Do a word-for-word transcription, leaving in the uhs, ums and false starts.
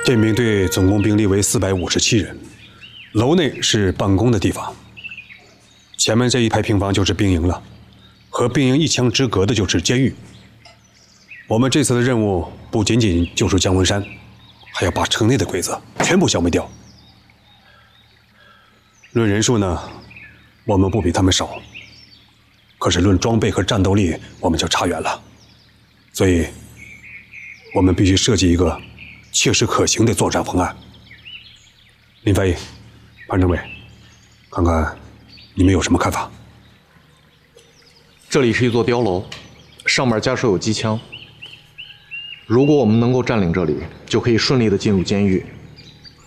电兵队总共兵力为四百五十七人，楼内是办公的地方，前面这一排平房就是兵营了，和兵营一墙之隔的就是监狱。我们这次的任务不仅仅救出姜文山，还要把城内的鬼子全部消灭掉。论人数呢，我们不比他们少，可是论装备和战斗力，我们就差远了。所以，我们必须设计一个切实可行的作战方案。林翻译、潘政委，看看你们有什么看法？ 这里是一座碉楼，上面加设有机枪。如果我们能够占领这里，就可以顺利的进入监狱，